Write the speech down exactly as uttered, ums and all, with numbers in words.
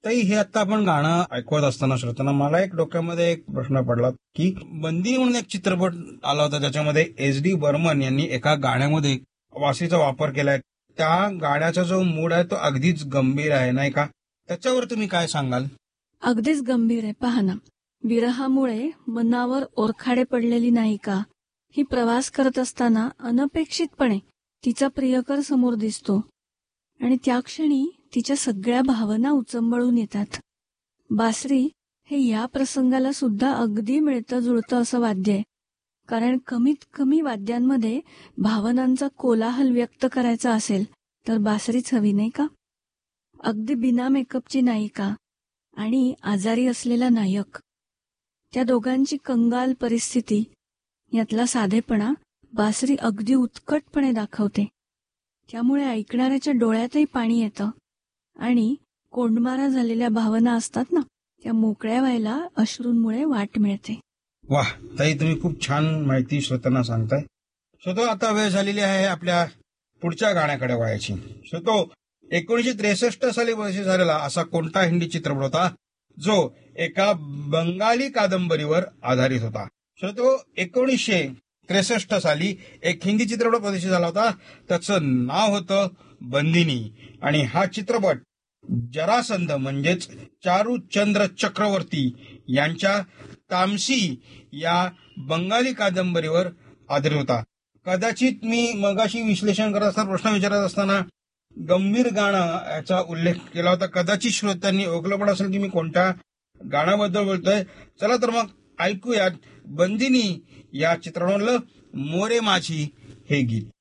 ताई, हे आता आपण गाणं ऐकवत असताना श्रोतांना मला एक डोक्यामध्ये एक प्रश्न पडला की बंदी म्हणून एक चित्रपट आला होता, त्याच्यामध्ये एस डी बर्मन यांनी एका गाण्यामध्ये वासीचा वापर केलाय. त्या गाण्याचा जो मूड आहे तो अगदीच गंभीर आहे, नाही का? त्याच्यावर तुम्ही काय सांगाल? अगदीच गंभीर आहे. पहा ना, विरहामुळे मनावर ओरखाडे पडलेली नायिका ही प्रवास करत असताना अनपेक्षितपणे तिचा प्रियकर समोर दिसतो आणि त्या क्षणी तिच्या सगळ्या भावना उचंबळून येतात. बासरी हे या प्रसंगाला सुद्धा अगदी मिळतं जुळतं असं वाद्य आहे, कारण कमीत कमी वाद्यांमध्ये भावनांचा कोलाहल व्यक्त करायचा असेल तर बासरीच हवी, नाही का? अगदी बिना मेकअपची नायिका आणि आजारी असलेला नायक, त्या दोघांची कंगाल परिस्थिती यातला साधेपणा बासरी अगदी उत्कटपणे दाखवते. त्यामुळे ऐकणाऱ्याच्या डोळ्यातही पाणी येतं आणि कोंडमारा झालेल्या भावना असतात ना, त्या मोकळ्या व्हायला अश्रूंमुळे वाट मिळते. वाह ताई, तुम्ही खूप छान माहिती श्रोत्यांना सांगताय. श्रोतो, आता वेळ झालेली आहे आपल्या पुढच्या गाण्याकडे वळायची. श्रोतो, एकोणीशे त्रेसष्ट साली प्रदर्शित झालेला असा कोणता हिंदी चित्रपट होता जो एका बंगाली कादंबरीवर आधारित होता? श्रोतो, एकोणीसशे त्रेसष्ट साली एक हिंदी चित्रपट प्रदर्शित झाला होता, त्याचं नाव होतं बंदिनी. आणि हा चित्रपट जरासंध म्हणजेच चारुचंद्र चक्रवर्ती यांच्या तामसी या बंगाली कादंबरीवर आधारित होता. कदाचित मी मगाशी विश्लेषण करत असताना, प्रश्न विचारत असताना गंभीर गाणं याचा उल्लेख केला होता. कदाचित श्रोत्यांनी ओळखलं पण असेल की मी कोणत्या गाण्याबद्दल बोलतोय. चला तर मग ऐकूयात बंदिनी या चित्रपटातलं मोरे माझी हे गीत.